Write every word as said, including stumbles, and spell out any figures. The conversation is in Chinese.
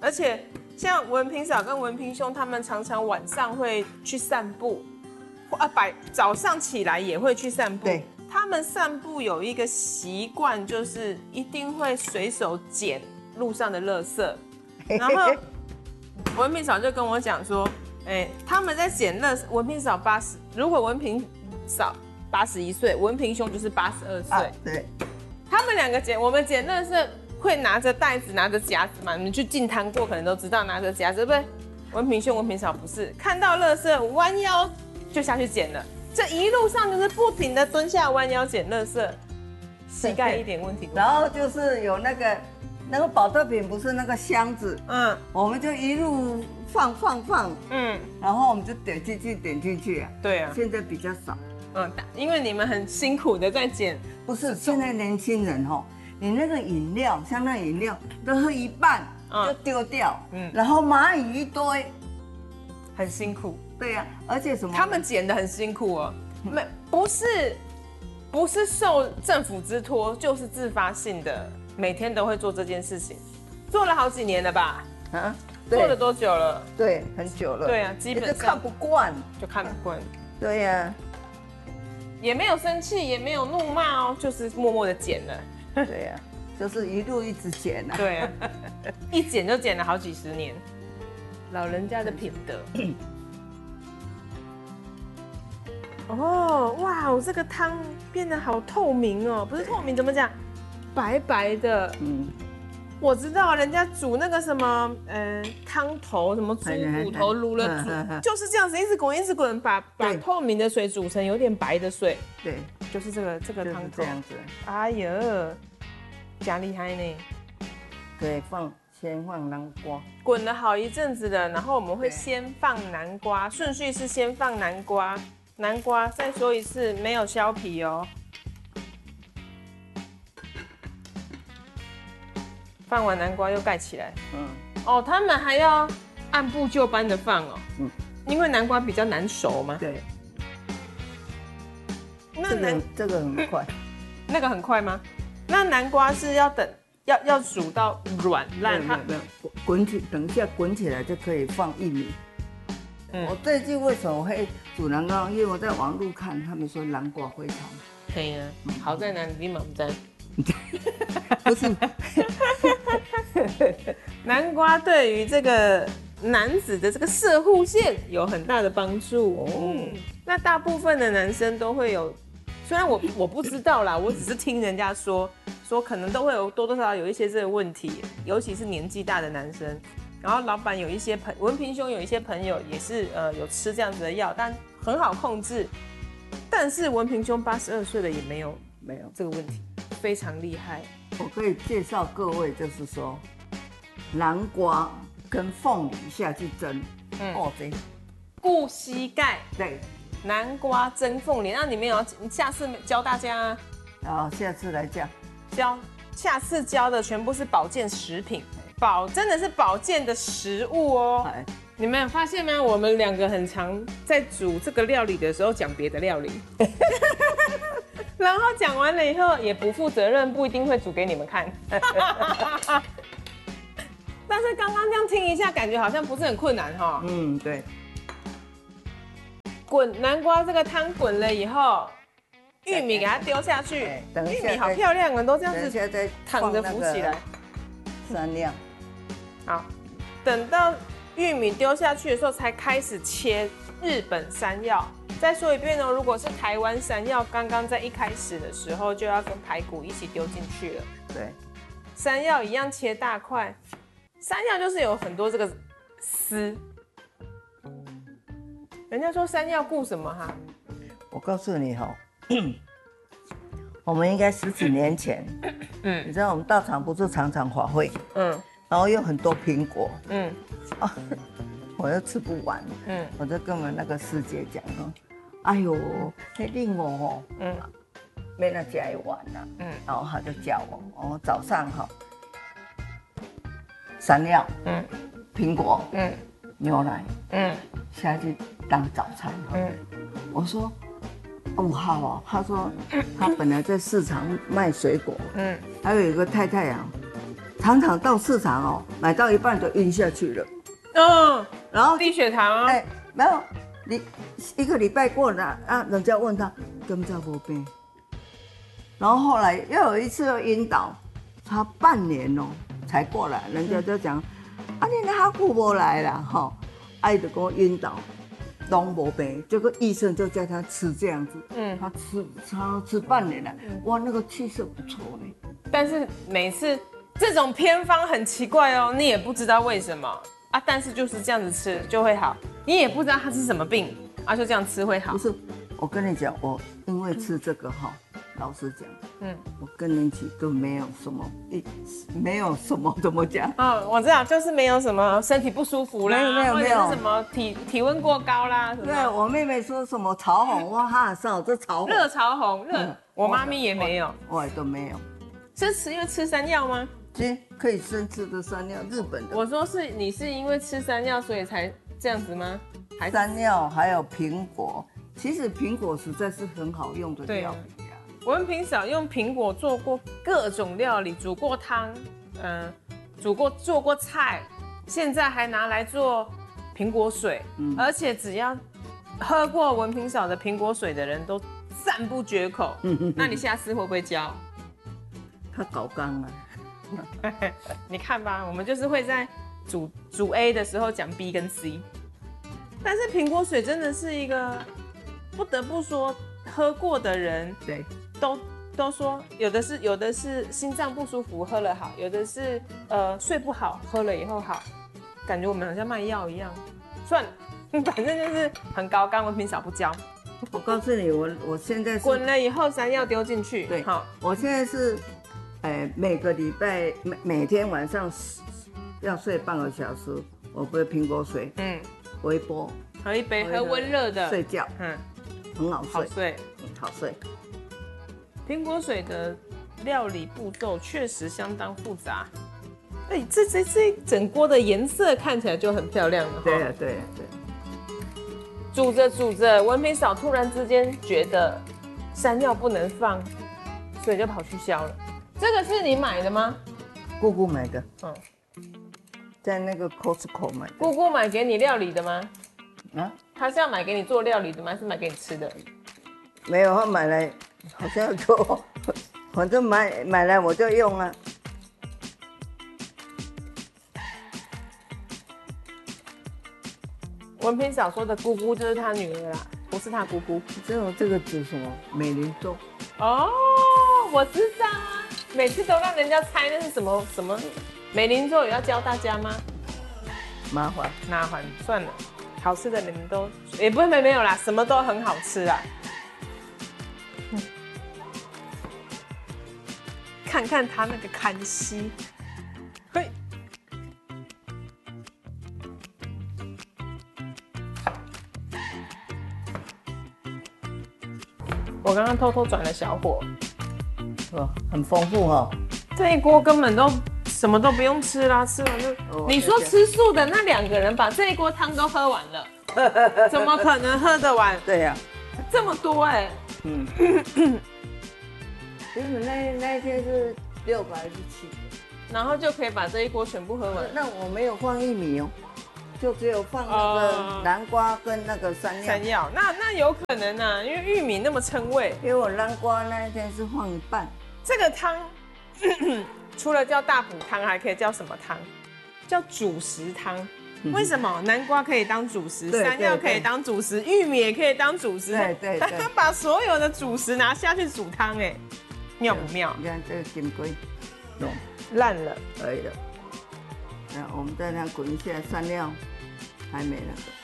而且像文平嫂跟文平兄，他们常常晚上会去散步，啊，白早上起来也会去散步。 对， 他们散步有一个习惯，就是一定会随手捡路上的垃圾。然后文平嫂就跟我讲说，哎、欸，他们在捡垃圾。文平嫂八十，如果文平嫂八十一岁，文平兄就是八十二岁。 啊，对， 他们两个捡，我们捡垃圾会拿着袋子，拿着夹子嘛。你们去进摊过，可能都知道拿着夹子，对不对？文平兄、文平嫂不是，看到垃圾弯腰就下去捡了。这一路上就是不停的蹲下弯腰捡垃圾，膝盖一点问题都没有。 然后就是有那个那个保特瓶，不是那个箱子，嗯，我们就一路放放放，嗯，然后我们就点进去点进去啊。 对啊， 现在比较少。 嗯，因为你们很辛苦的在捡。 不是，现在年轻人哦，你那个饮料，像那饮料都喝一半就丢掉，嗯，然后蚂蚁一堆， 很辛苦。 对呀、啊，而且什么？ 他们捡的很辛苦哦，没不是不是受政府之托，就是自发性的，每天都会做这件事情，做了好几年了吧？啊，做了多久了？ 对，很久了。 对啊，基本上就看不惯， 就看不惯。 对呀、啊， 也没有生气，也没有怒骂哦，就是默默的捡了。 对呀、啊，就是一路一直捡啊。 对啊，一捡就捡了好几十年，老人家的品德。哦，哇，我这个汤变得好透明哦，不是透明怎么讲？白白的。嗯，我知道人家煮那个什么，呃，汤头什么猪骨头卤了煮，就是这样子一直滚一直滚，把把透明的水煮成有点白的水。 对， 就是这个这个汤头这样子。 哎呀，加厉害呢。 对，放先放南瓜， 滚了好一阵子了，然后我们会先放南瓜，顺序是先放南瓜。南瓜，再说一次，没有削皮哦。放完南瓜又盖起来。嗯。哦，他们还要按部就班的放哦。嗯。因为南瓜比较难熟嘛。 对。 那南这个很快。 那个很快吗？那南瓜是要等，要要煮到软烂，它没有滚起，等一下滚起来就可以放玉米。嗯、我最近为什么会煮南瓜？因为我在网路看，他们说南瓜非常可以啊，好在哪里？你满在？ 不是， 南瓜对于这个男子的这个射护线有很大的帮助哦。嗯，那大部分的男生都会有，虽然我我不知道啦，我只是听人家说说可能都会有多多少少有一些这个问题，尤其是年纪大的男生。然后老板有一些朋文平兄有一些朋友也是呃有吃这样子的药，但很好控制。但是文平兄八十二岁了也没有没有这个问题，非常厉害。 我可以介绍各位，就是说南瓜跟凤梨下去蒸，嗯，哦这顾膝盖。 对， 南瓜蒸凤梨，那你们有你下次教大家啊？ 好，下次来教教，下次教的全部是保健食品。保真的是保健的食物哦，你们有发现吗？我们两个很常在煮这个料理的时候讲别的料理，然后讲完了以后也不负责任，不一定会煮给你们看。但是刚刚这样听一下，感觉好像不是很困难哈。 嗯，对。 滚南瓜这个汤滚了以后，玉米给它丢下去，玉米好漂亮啊，都这样子躺着浮起来。 山药。 好，等到玉米丢下去的时候，才开始切日本山药。再说一遍哦，如果是台湾山药，刚刚在一开始的时候就要跟排骨一起丢进去了。 对， 山药一样切大块。山药就是有很多这个丝，人家说山药顾什么哈？ 我告诉你哈、哦，我们应该十几年前，嗯，你知道我们道场不是常常法会，嗯。然后有很多苹果，嗯，啊，我又吃不完，嗯，我就跟我们那个师姐讲说，哎呦，那令我哦，嗯，没那加一碗呐，嗯，然后他就叫我，我早上哈，山药，嗯，苹果，嗯，牛奶，嗯，下去当早餐，嗯，我说，哦好哦，他说他本来在市场卖水果，嗯，还有一个太太啊。 常常到市场哦，买到一半就晕下去了。 嗯， 然后低血糖啊？ 哎，没有，你一个礼拜过了啊，人家问他根本无病。然后后来又有一次又晕倒，差半年哦才过来，人家就讲，嗯、啊你那久无来啦哈，啊伊就跟我晕倒，拢无病，结果医生就叫他吃这样子，嗯，他吃他吃半年了，嗯、哇那个气色不错呢。 但是每次这种偏方很奇怪哦，你也不知道为什么啊，但是就是这样子吃就会好，你也不知道它是什么病啊，就这样吃会好。 不是，我跟你讲，我因为吃这个哈。老实讲，嗯，我更年期都没有什么，一没有什么怎么讲？ 哦，我知道，就是没有什么身体不舒服啦， 没有没有没有， 或者是什么体体温过高啦，什么。 对我妹妹说什么潮红，哇哈少这潮红， 热潮红热，嗯、我妈咪也没有， 我也都没有。 是吃因为吃山药吗？ 吃可以生吃的山药，日本的。 我说是你是因为吃山药所以才这样子吗？还山药还有苹果，其实苹果实在是很好用的料理。 我们平常用苹果做过各种料理，煮过汤，嗯、呃，煮过做过菜，现在还拿来做苹果水，嗯、而且只要喝过文平嫂的苹果水的人都赞不绝口。嗯嗯，那你下次会不会教？ 他搞刚了， 你看吧，我们就是会在煮煮 A 的时候讲 B 跟 C， 但是苹果水真的是一个不得不说，喝过的人对。 都都说有的是有的是心脏不舒服喝了好，有的是呃睡不好喝了以后好，感觉我们好像卖药一样。算了，反正就是很高纲，文平嫂不教。 我告诉你，我我现在滚了以后山药丢进去。 对，好，我现在是，呃，每个礼拜每每天晚上要睡半个小时，我喝苹果水，嗯，微波， 喝一杯，喝温热的， 睡觉，嗯，很好睡， 好睡， 嗯，好睡。 苹果水的料理步骤确实相当复杂，哎，这这这一整锅的颜色看起来就很漂亮了。 对啊，对啊，对。 煮着煮着，文平嫂突然之间觉得山药不能放，所以就跑去削了。这个是你买的吗？ 姑姑买的，嗯，在那个 Costco 买的。 姑姑买给你料理的吗？ 啊？ 她是要买给你做料理的吗？还是买给你吃的？ 没有，她买来。好像就，反正买买来我就用了。 文平嫂说的姑姑就是她女儿啦，不是她姑姑。 这种这个煮什么美林粥？ 哦，我知道啊，每次都让人家猜那是什么什么美林粥，也要教大家吗？ 麻烦， 麻烦，算了，好吃的你们都也不会没没有啦，什么都很好吃啦。看看他那个看息，嘿，我刚刚偷偷转了小火， 哦，很丰富哦。 这一锅根本都什么都不用吃啦，吃完就、哦、你说吃素的那两个人把这一锅汤都喝完了，怎么可能喝得完？ 对呀、 啊，这么多哎、欸，嗯。 其实那那一天是六个还是七个， 然后就可以把这一锅全部喝完。 那我没有放玉米哦，就只有放那个南瓜跟那个山药。 山药，那那有可能啊，因为玉米那么撑胃。 因为我南瓜那一天是放一半。 这个汤除了叫大补汤，还可以叫什么汤？叫主食汤。为什么南瓜可以当主食，山药可以当主食，玉米也可以当主食？ 对对对， 他把所有的主食拿下去煮汤，哎。妙不妙？ 你看这个金龟，弄烂了， 可以了。那我们再让它滚一下，山料还没了。